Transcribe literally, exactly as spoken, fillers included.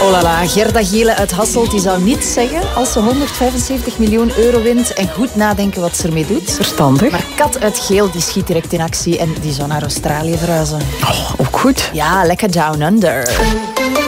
Oh la la, Gerda Gielen uit Hasselt die zou niets zeggen als ze honderdvijfenzeventig miljoen euro wint en goed nadenken wat ze ermee doet. Verstandig. Maar Kat uit Geel die schiet direct in actie en die zou naar Australië verhuizen. Oh, ook goed. Ja, lekker down under.